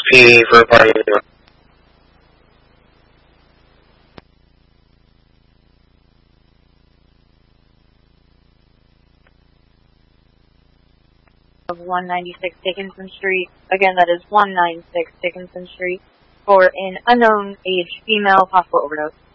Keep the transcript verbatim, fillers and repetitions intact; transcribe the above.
P for party. Of one ninety-six Dickinson Street. Again, that is one ninety-six Dickinson Street for an unknown age female possible overdose.